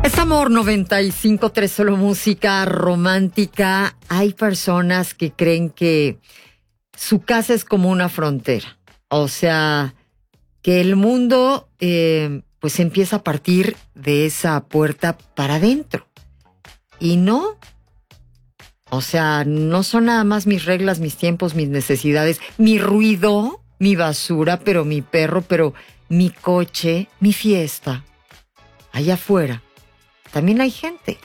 Es Amor 95.3, solo música romántica. Hay personas que creen que su casa es como una frontera. O sea, que el mundo pues empieza a partir de esa puerta para adentro. Y no. O sea, no son nada más mis reglas, mis tiempos, mis necesidades, mi ruido, mi basura, pero mi perro, pero mi coche, mi fiesta. Allá afuera también hay gente.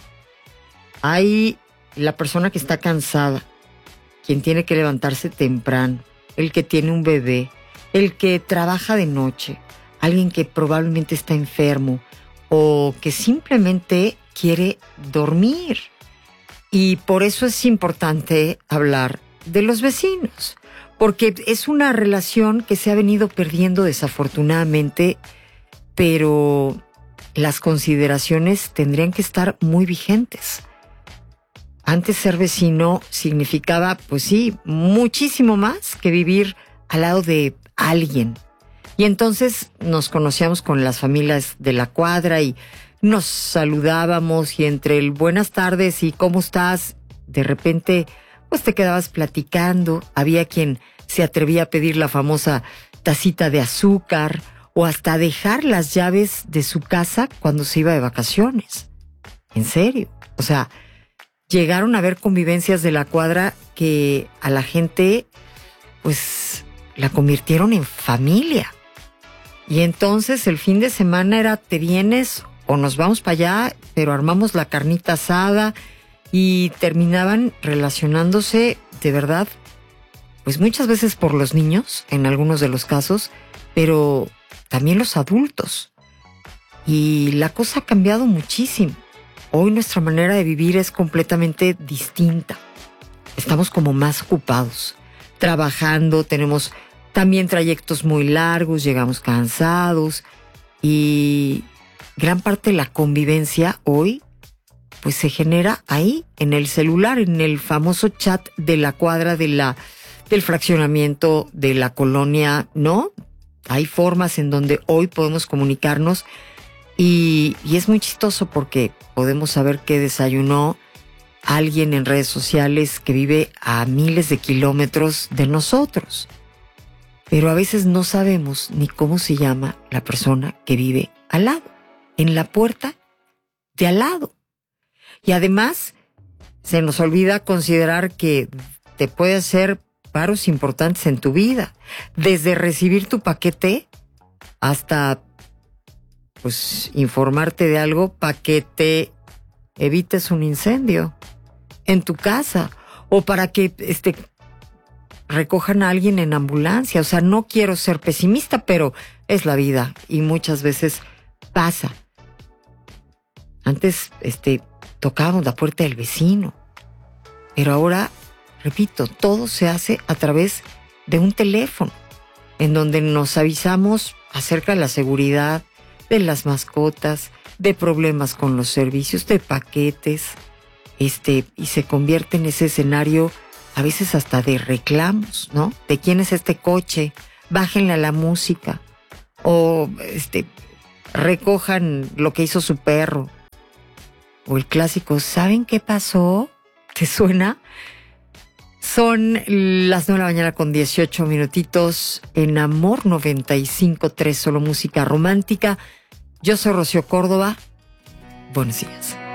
Hay la persona que está cansada, quien tiene que levantarse temprano, el que tiene un bebé, el que trabaja de noche, alguien que probablemente está enfermo o que simplemente quiere dormir. Y por eso es importante hablar de los vecinos, porque es una relación que se ha venido perdiendo desafortunadamente, pero las consideraciones tendrían que estar muy vigentes. Antes ser vecino significaba, pues sí, muchísimo más que vivir al lado de alguien. Y entonces nos conocíamos con las familias de la cuadra y nos saludábamos, y entre el buenas tardes y cómo estás, de repente pues te quedabas platicando. Había quien se atrevía a pedir la famosa tacita de azúcar o hasta dejar las llaves de su casa cuando se iba de vacaciones. En serio. O sea, llegaron a haber convivencias de la cuadra que a la gente pues la convirtieron en familia. Y entonces el fin de semana era te vienes o nos vamos para allá, pero armamos la carnita asada y terminaban relacionándose de verdad, pues muchas veces por los niños, en algunos de los casos, pero también los adultos. Y la cosa ha cambiado muchísimo. Hoy nuestra manera de vivir es completamente distinta. Estamos como más ocupados, trabajando, tenemos también trayectos muy largos, llegamos cansados y gran parte de la convivencia hoy pues se genera ahí, en el celular, en el famoso chat de la cuadra, del fraccionamiento, de la colonia, ¿no? Hay formas en donde hoy podemos comunicarnos y es muy chistoso porque podemos saber qué desayunó alguien en redes sociales que vive a miles de kilómetros de nosotros. Pero a veces no sabemos ni cómo se llama la persona que vive al lado, en la puerta de al lado. Y además se nos olvida considerar que te puede hacer paros importantes en tu vida, desde recibir tu paquete hasta pues informarte de algo para que te evites un incendio en tu casa o para que recojan a alguien en ambulancia. O sea, no quiero ser pesimista, pero es la vida y muchas veces pasa. Antes tocábamos la puerta del vecino, pero ahora, repito, todo se hace a través de un teléfono, en donde nos avisamos acerca de la seguridad, de las mascotas, de problemas con los servicios, de paquetes, y se convierte en ese escenario a veces hasta de reclamos, ¿no? ¿De quién es este coche? Bájenle a la música. O recojan lo que hizo su perro. O el clásico, ¿saben qué pasó? ¿Te suena? Son las 9 de la mañana con 18 minutitos en Amor 95.3, solo música romántica. Yo soy Rocío Córdoba. Buenos días.